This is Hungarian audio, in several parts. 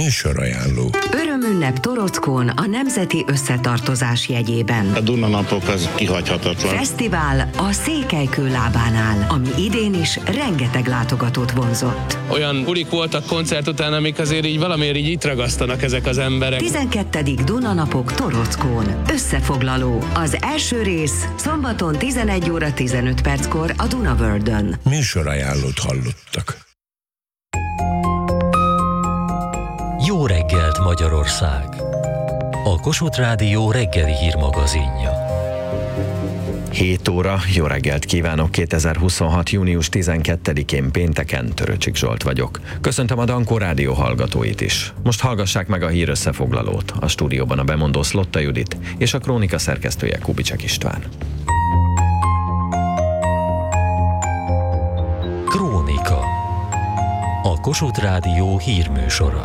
Műsorajánló. Örömünnep Torockón a Nemzeti Összetartozás jegyében. A Duna-napok az kihagyhatatlan. Fesztivál a Székelykő lábánál, ami idén is rengeteg látogatót vonzott. Olyan bulik voltak koncert után, amik azért így valamiért így itt ragasztanak ezek az emberek. 12. Duna-napok Torockón. Összefoglaló. Az első rész szombaton 11 óra 15 perckor a Dunavördön. Műsorajánlót hallottak. Jó reggelt Magyarország! A Kossuth Rádió reggeli hírmagazinja. 7 óra, jó reggelt kívánok, 2026. június 12-én pénteken, Töröcsik Zsolt vagyok. Köszöntöm a Dankó Rádió hallgatóit is. Most hallgassák meg a hír összefoglalót. A stúdióban a bemondó Szlotta Judit és a krónika szerkesztője Kubicek István. Krónika. A Kossuth Rádió hírműsora.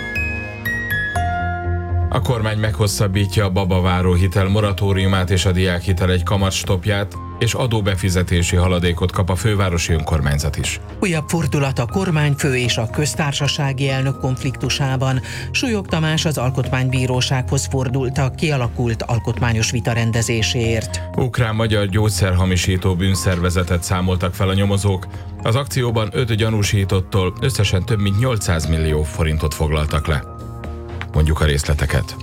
A kormány meghosszabbítja a babaváró hitel moratóriumát és a diákhitel egy kamatstoppját, és adóbefizetési haladékot kap a fővárosi önkormányzat is. Újabb fordulat a kormányfő és a köztársasági elnök konfliktusában. Súlyog Tamás az Alkotmánybírósághoz fordult a kialakult alkotmányos vita rendezéséért. Ukrán-magyar gyógyszerhamisító bűnszervezetet számoltak fel a nyomozók. Az akcióban 5 gyanúsítottól összesen több mint 800 millió forintot foglaltak le. Mondjuk a részleteket.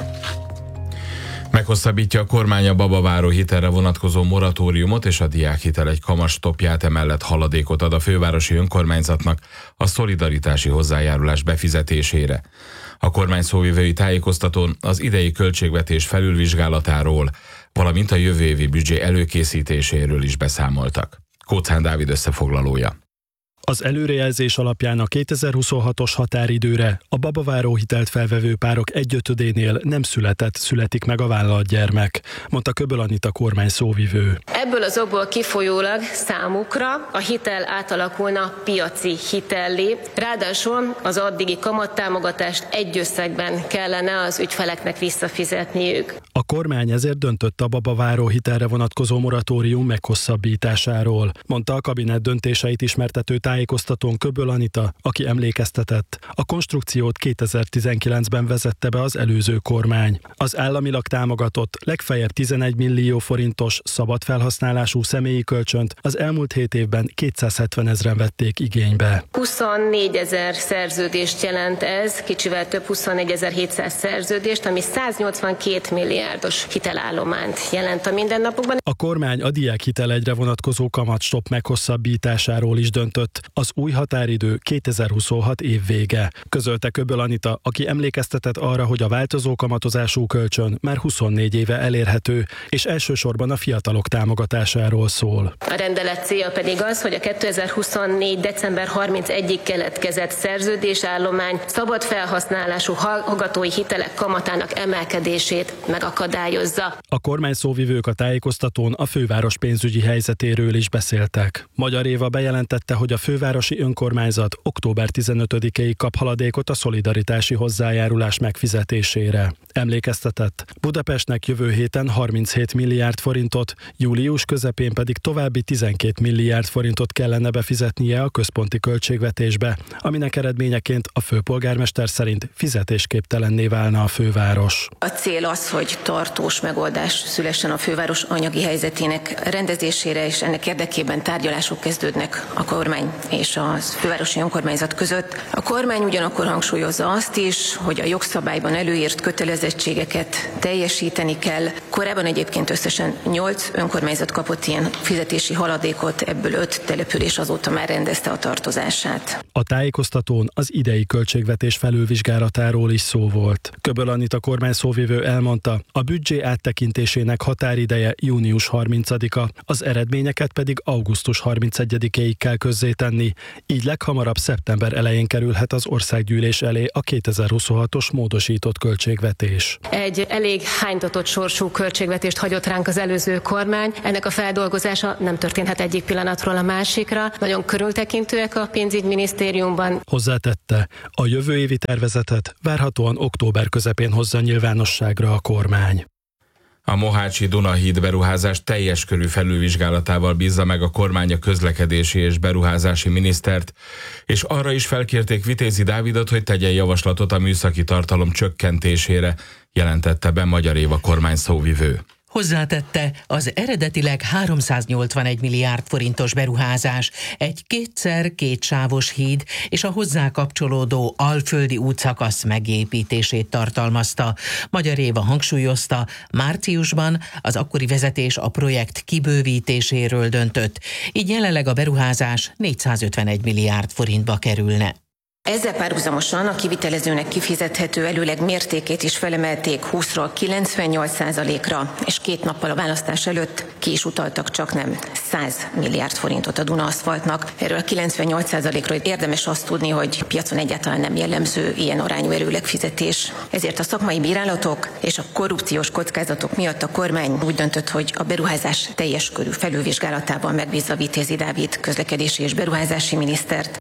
Meghosszabbítja a kormány a babaváró hitelre vonatkozó moratóriumot és a diákhitel egy kamatstoppját, emellett haladékot ad a fővárosi önkormányzatnak a szolidaritási hozzájárulás befizetésére. A kormány szóvivői tájékoztatón az idei költségvetés felülvizsgálatáról, valamint a jövő évi büdzsé előkészítéséről is beszámoltak. Kóczán Dávid összefoglalója. Az előrejelzés alapján a 2026-os határidőre a babaváró hitelt felvevő párok 1/5-nél nem születik meg a vállalt gyermek, mondta Köböl Anita kormány szóvivő. Ebből az okból kifolyólag számukra a hitel átalakulna piaci hitellé, ráadásul az addigi kamattámogatást egy összegben kellene az ügyfeleknek visszafizetniük. A kormány ezért döntött a babaváró hitelre vonatkozó moratórium meghosszabbításáról, mondta a kabinet döntéseit ismertető tájékoztatón Köböl Anita, aki emlékeztetett. A konstrukciót 2019-ben vezette be az előző kormány. Az államilag támogatott, legfeljebb 11 millió forintos szabad felhasználású személyi kölcsönt az elmúlt 7 évben 270 000-en vették igénybe. 24 000 szerződést jelent ez, kicsivel több 24 700 szerződést, ami 182 milliárdos hitelállományt jelent a mindennapokban. A kormány a diákhitel egyre vonatkozó kamatstopp meghosszabbításáról is döntött. Az új határidő 2026 év vége, közölte Köböl Anita, aki emlékeztetett arra, hogy a változó kamatozású kölcsön már 24 éve elérhető, és elsősorban a fiatalok támogatásáról szól. A rendelet célja pedig az, hogy a 2024. december 31-ig keletkezett szerződésállomány szabad felhasználású hallgatói hitelek kamatának emelkedését megakadályozza. A kormány szóvivők a tájékoztatón a főváros pénzügyi helyzetéről is beszéltek. Magyar Éva bejelentette, hogy a fővárosi önkormányzat október 15-ig kap haladékot a szolidaritási hozzájárulás megfizetésére. Emlékeztetett, Budapestnek jövő héten 37 milliárd forintot, július közepén pedig további 12 milliárd forintot kellene befizetnie a központi költségvetésbe, aminek eredményeként a főpolgármester szerint fizetésképtelenné válna a főváros. A cél az, hogy tartós megoldás szülessen a főváros anyagi helyzetének rendezésére, és ennek érdekében tárgyalások kezdődnek a kormány és a fővárosi önkormányzat között. A kormány ugyanakkor hangsúlyozza azt is, hogy a jogszabályban előírt kötelezettségeket teljesíteni kell. Korábban egyébként összesen 8 önkormányzat kapott ilyen fizetési haladékot, ebből 5 település azóta már rendezte a tartozását. A tájékoztatón az idei költségvetés felülvizsgálatáról is szó volt. Köböl Anita kormány szóvivő elmondta, a büdzsé áttekintésének határideje június 30-a, az eredményeket pedig augusztus 31-ig kell közzétenni, így leghamarabb szeptember elején kerülhet az országgyűlés elé a 2026-os módosított költségvetés. Egy elég hánytatott sorsú költségvetést hagyott ránk az előző kormány. Ennek a feldolgozása nem történhet egyik pillanatról a másikra. Nagyon körültekintőek a pénzügyminisztériumban. Hozzátette, a jövő évi tervezetet várhatóan október közepén hozza nyilvánosságra a kormány. A Mohácsi Dunahíd beruházás teljes körű felülvizsgálatával bízza meg a kormány a közlekedési és beruházási minisztert, és arra is felkérték Vitézi Dávidot, hogy tegyen javaslatot a műszaki tartalom csökkentésére, jelentette be Magyar Éva kormány szóvivő. Hozzátette, az eredetileg 381 milliárd forintos beruházás egy kétszer-kétsávos híd és a hozzá kapcsolódó alföldi útszakasz megépítését tartalmazta. Magyar Éva hangsúlyozta, márciusban az akkori vezetés a projekt kibővítéséről döntött, így jelenleg a beruházás 451 milliárd forintba kerülne. Ezzel párhuzamosan a kivitelezőnek kifizethető előleg mértékét is felemelték 20-ról 98%-ra, és 2 nappal a választás előtt ki is utaltak csaknem 100 milliárd forintot a Duna aszfaltnak. Erről a 98%-ról érdemes azt tudni, hogy a piacon egyáltalán nem jellemző ilyen arányú előlegfizetés. Ezért a szakmai bírálatok és a korrupciós kockázatok miatt a kormány úgy döntött, hogy a beruházás teljes körű felülvizsgálatában megbízza Vitézi Dávid közlekedési és beruházási minisztert.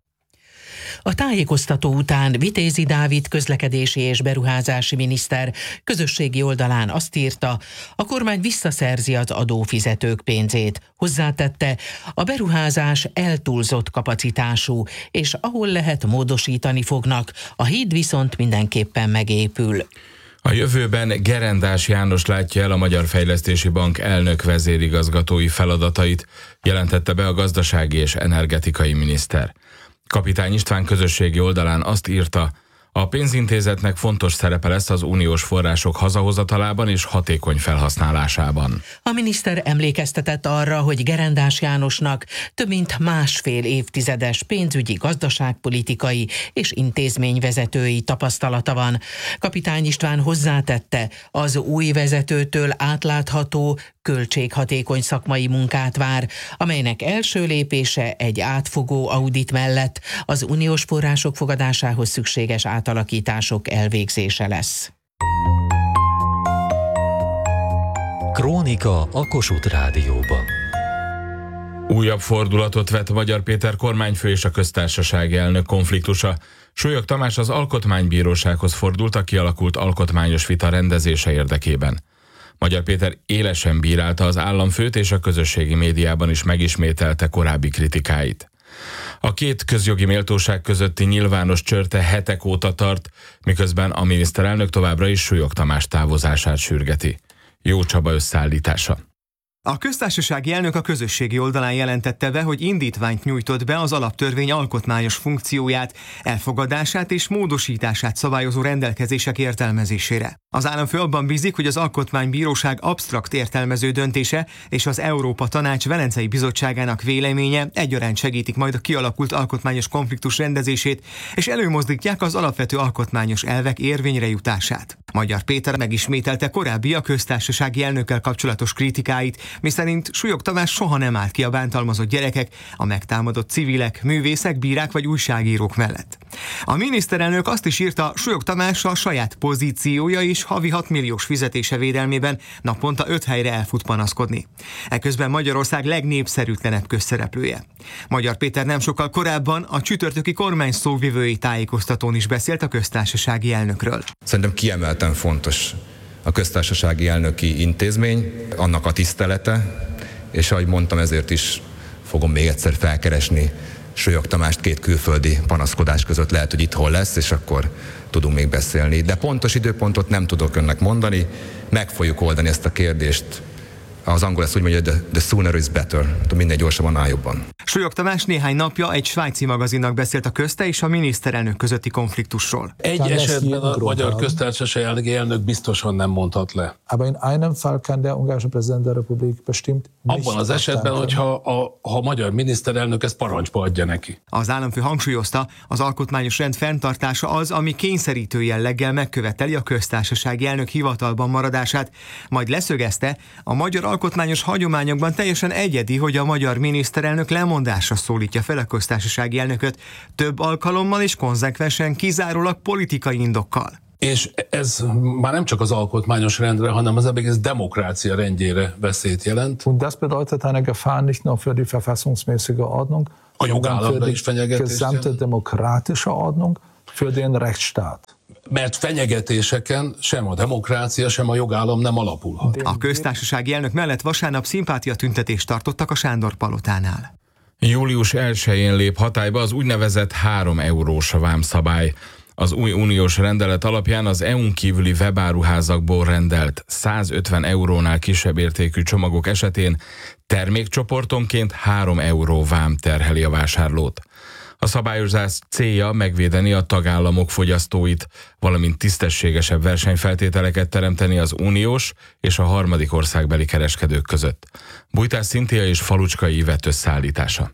A tájékoztató után Vitézi Dávid közlekedési és beruházási miniszter közösségi oldalán azt írta, a kormány visszaszerzi az adófizetők pénzét. Hozzátette, a beruházás eltúlzott kapacitású, és ahol lehet módosítani fognak, a híd viszont mindenképpen megépül. A jövőben Gerendás János látja el a Magyar Fejlesztési Bank elnök vezérigazgatói feladatait, jelentette be a gazdasági és energetikai miniszter. Kapitány István közösségi oldalán azt írta, a pénzintézetnek fontos szerepe lesz az uniós források hazahozatalában és hatékony felhasználásában. A miniszter emlékeztetett arra, hogy Gerendás Jánosnak több mint 1,5 évtizedes pénzügyi, gazdaságpolitikai és intézményvezetői tapasztalata van. Kapitány István hozzátette, az új vezetőtől átlátható, költséghatékony szakmai munkát vár, amelynek első lépése egy átfogó audit mellett az uniós források fogadásához szükséges átalakítások elvégzése lesz. Krónika a Kossuth Rádióban. Újabb fordulatot vett Magyar Péter kormányfő és a köztársasági elnök konfliktusa. Súlyog Tamás az Alkotmánybírósághoz fordult a kialakult alkotmányos vita rendezése érdekében. Magyar Péter élesen bírálta az államfőt, és a közösségi médiában is megismételte korábbi kritikáit. A két közjogi méltóság közötti nyilvános csörte hetek óta tart, miközben a miniszterelnök továbbra is Súlyog Tamás távozását sürgeti. Jó Csaba összeállítása. A köztársasági elnök a közösségi oldalán jelentette be, hogy indítványt nyújtott be az alaptörvény alkotmányos funkcióját, elfogadását és módosítását szabályozó rendelkezések értelmezésére. Az államfő abban bízik, hogy az Alkotmánybíróság absztrakt értelmező döntése és az Európa Tanács Velencei Bizottságának véleménye egyaránt segítik majd a kialakult alkotmányos konfliktus rendezését, és előmozdítják az alapvető alkotmányos elvek érvényre jutását. Magyar Péter megismételte korábbi a köztársasági elnökkel kapcsolatos kritikáit, miszerint Súlyog Tamás soha nem állt ki a bántalmazott gyerekek, a megtámadott civilek, művészek, bírák vagy újságírók mellett. A miniszterelnök azt is írta, Súlyog Tamás a saját pozíciója és havi 6 milliós fizetése védelmében naponta 5 helyre elfut panaszkodni. Eközben Magyarország legnépszerűtlenebb közszereplője. Magyar Péter nem sokkal korábban a csütörtöki kormány szóvivői tájékoztatón is beszélt a köztársasági elnökről. Szerintem kiemelten fontos a köztársasági elnöki intézmény, annak a tisztelete, és ahogy mondtam, ezért is fogom még egyszer felkeresni Súlyog Tamást 2 külföldi panaszkodás között, lehet, hogy itthon lesz, és akkor tudunk még beszélni. De pontos időpontot nem tudok önnek mondani, meg fogjuk oldani ezt a kérdést. Az angol ezt úgy mondja, hogy the sooner is better, minél gyorsabban, annál jobban. Súlyog Tamás néhány napja egy svájci magazinnak beszélt a közte és a miniszterelnök közötti konfliktusról. Egy esetben a magyar köztársasági elnök biztosan nem mondhat le. Abban az esetben, hogyha a magyar miniszterelnök ezt parancsba adja neki. Az államfő hangsúlyozta, az alkotmányos rend fenntartása az, ami kényszerítő jelleggel megköveteli a köztársasági elnök hivatalban maradását, majd leszögezte, a magyar alkotmányos hagyományokban teljesen egyedi, hogy a magyar miniszterelnök lemondásra szólítja fel a köztársasági elnököt több alkalommal és konzekvensen kizárólag politikai indokkal. És ez már nem csak az alkotmányos rendre, hanem az egész demokrácia rendjére veszélyt jelent. Und das bedeutet eine Gefahr nicht nur für die verfassungsmäßige Ordnung, a jogállamra is fenyegetést gesamte demokratische Ordnung, für den Rechtsstaat. mert fenyegetéseken sem a demokrácia, sem a jogállam nem alapulhat. A köztársasági elnök mellett vasárnap szimpátiatüntetést tartottak a Sándor palotánál. Július 1-én lép hatályba az úgynevezett 3 eurós vámszabály. Az új uniós rendelet alapján az EU-n kívüli webáruházakból rendelt 150 eurónál kisebb értékű csomagok esetén termékcsoportonként 3 euró vám terheli a vásárlót. A szabályozás célja megvédeni a tagállamok fogyasztóit, valamint tisztességesebb versenyfeltételeket teremteni az uniós és a harmadik országbeli kereskedők között. Bújtás Szinthia és Falucskai Ivett összeállítása.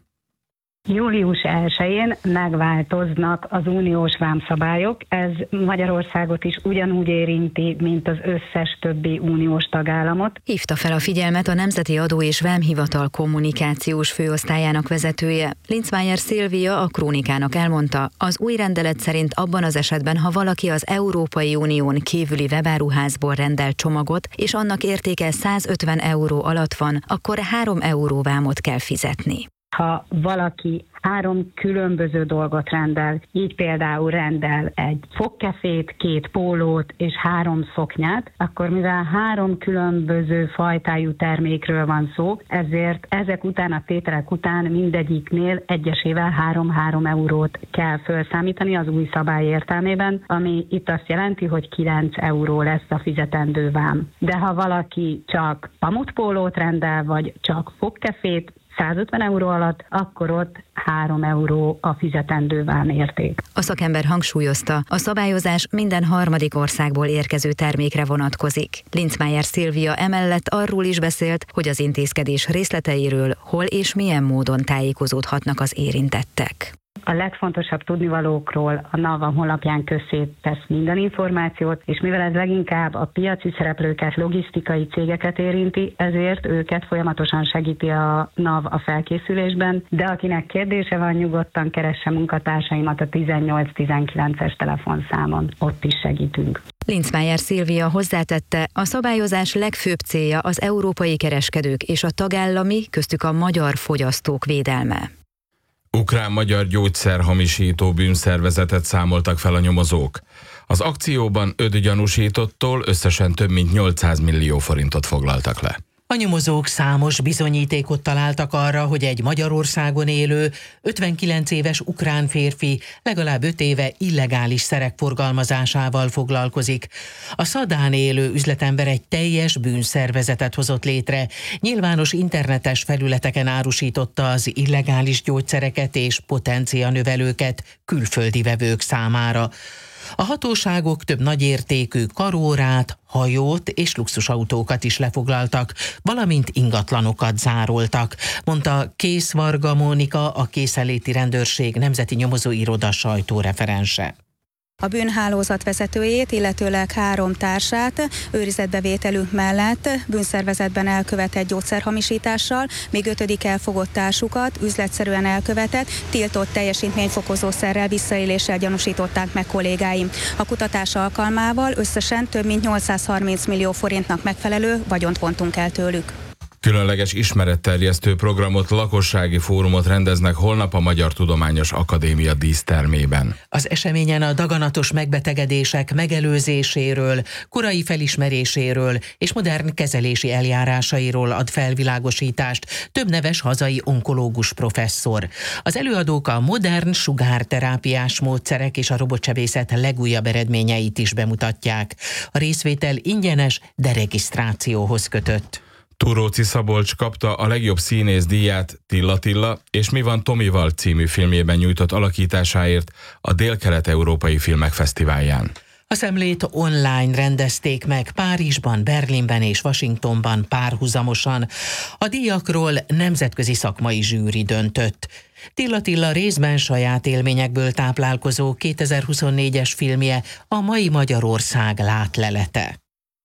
Július 1-én megváltoznak az uniós vámszabályok. Ez Magyarországot is ugyanúgy érinti, mint az összes többi uniós tagállamot. Hívta fel a figyelmet a Nemzeti Adó és Vámhivatal kommunikációs főosztályának vezetője. Linzmeier Szilvia a Krónikának elmondta, az új rendelet szerint abban az esetben, ha valaki az Európai Unión kívüli webáruházból rendel csomagot, és annak értéke 150 euró alatt van, akkor 3 euró vámot kell fizetni. Ha valaki 3 különböző dolgot rendel, így például rendel egy fogkefét, 2 pólót és 3 szoknyát, akkor mivel 3 különböző fajtájú termékről van szó, ezért ezek után, a tételek után mindegyiknél egyesével 3 eurót kell felszámítani az új szabály értelmében, ami itt azt jelenti, hogy 9 euró lesz a fizetendő vám. De ha valaki csak pamutpólót rendel, vagy csak fogkefét, 150 euró alatt, akkor ott 3 euró a fizetendő vámérték. A szakember hangsúlyozta, a szabályozás minden harmadik országból érkező termékre vonatkozik. Linzmeier Szilvia emellett arról is beszélt, hogy az intézkedés részleteiről hol és milyen módon tájékozódhatnak az érintettek. A legfontosabb tudnivalókról a NAV honlapján közzé tesz minden információt, és mivel ez leginkább a piaci szereplőket, logisztikai cégeket érinti, ezért őket folyamatosan segíti a NAV a felkészülésben, de akinek kérdése van, nyugodtan keresse munkatársaimat a 18-19-es telefonszámon, ott is segítünk. Linzmeier Szilvia hozzátette, a szabályozás legfőbb célja az európai kereskedők és a tagállami, köztük a magyar fogyasztók védelme. Ukrán-magyar gyógyszerhamisító bűnszervezetet számoltak fel a nyomozók. Az akcióban 5 gyanúsítottól összesen több mint 800 millió forintot foglaltak le. A nyomozók számos bizonyítékot találtak arra, hogy egy Magyarországon élő, 59 éves ukrán férfi legalább 5 éve illegális szerek forgalmazásával foglalkozik. A Szadán élő üzletember egy teljes bűnszervezetet hozott létre, nyilvános internetes felületeken árusította az illegális gyógyszereket és potencianövelőket külföldi vevők számára. A hatóságok több nagyértékű karórát, hajót és luxusautókat is lefoglaltak, valamint ingatlanokat zároltak, mondta Kész Varga Mónika, a Készenléti Rendőrség Nemzeti Nyomozóiroda sajtóreferense. A bűnhálózat vezetőjét, illetőleg 3 társát őrizetbevételük mellett bűnszervezetben elkövetett gyógyszerhamisítással, még 5. elfogott társukat üzletszerűen elkövetett, tiltott teljesítményfokozószerrel visszaéléssel gyanúsították meg kollégáim. A kutatás alkalmával összesen több mint 830 millió forintnak megfelelő vagyont vontunk el tőlük. Különleges ismeretterjesztő programot, lakossági fórumot rendeznek holnap a Magyar Tudományos Akadémia dísztermében. Az eseményen a daganatos megbetegedések megelőzéséről, korai felismeréséről és modern kezelési eljárásairól ad felvilágosítást több neves hazai onkológus professzor. Az előadók a modern sugárterápiás módszerek és a robotsebészet legújabb eredményeit is bemutatják. A részvétel ingyenes, de regisztrációhoz kötött. Túróci Szabolcs kapta a legjobb színész díját Tilla és Mi van Tomival című filmjében nyújtott alakításáért a Dél-Kelet-Európai Filmek Fesztiválján. A szemlét online rendezték meg Párizsban, Berlinben és Washingtonban párhuzamosan. A díjakról nemzetközi szakmai zsűri döntött. Tilla részben saját élményekből táplálkozó 2024-es filmje a mai Magyarország látlelete.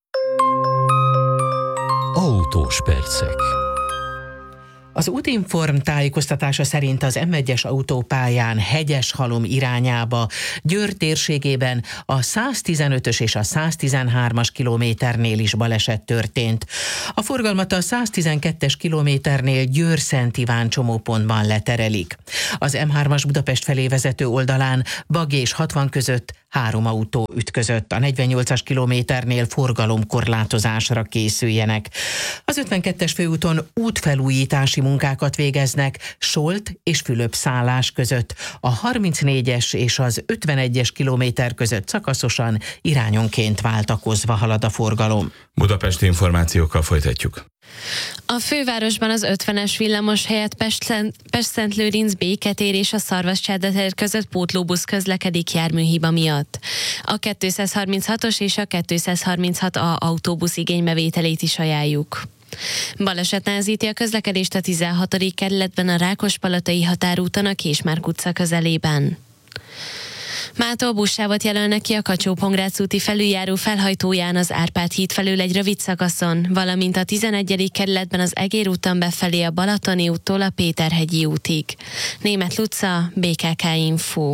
Autós percek. Az Útinform tájékoztatása szerint az M1-es autópályán Hegyeshalom irányába Győr térségében a 115-ös és a 113-as kilométernél is baleset történt. A forgalmat a 112-es kilométernél Győr-Szent Iván csomópontban leterelik. Az M3-as Budapest felé vezető oldalán Bag és 60 között 3 autó ütközött. A 48-as kilométernél forgalomkorlátozásra készüljenek. Az 52-es főúton útfelújítási munkákat végeznek Solt és Fülöp-szállás között. A 34-es és az 51-es kilométer között szakaszosan irányonként váltakozva halad a forgalom. Budapesti információkkal folytatjuk. A fővárosban az 50-es villamos helyett Pest-Szentlőrinc Béketér és a Szarvascsárda tér között pótlóbusz közlekedik járműhiba miatt. A 236-os és a 236A autóbusz igénybevételét is ajánljuk. Baleset nehezíti a közlekedést a 16. kerületben a Rákospalatai határúton a Késmárk utca közelében. Mától buszsávot jelölnek ki a Kacsó-Pongrác úti felüljáró felhajtóján az Árpád híd felül egy rövid szakaszon, valamint a 11. kerületben az Egér úton befelé a Balatoni úttól a Péterhegyi útig. Németh Luca, BKK Info.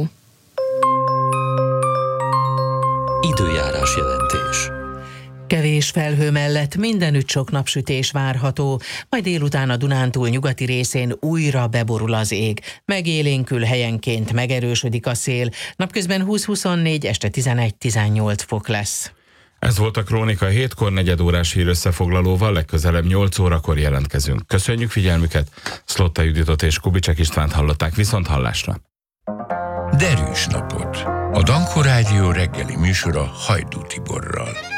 Időjárás jelentés. Kevés felhő mellett mindenütt sok napsütés várható, majd délután a Dunántúl nyugati részén újra beborul az ég. Megélénkül, helyenként megerősödik a szél, napközben 20-24, este 11-18 fok lesz. Ez volt a Krónika 7-kor 4 órás hírösszefoglalóval, legközelebb 8 órakor jelentkezünk. Köszönjük figyelmüket, Szlotta Juditot és Kubicek Istvánt hallották, viszont hallásra. Derűs napot. A Danko Rádió reggeli műsora Hajdú Tiborral.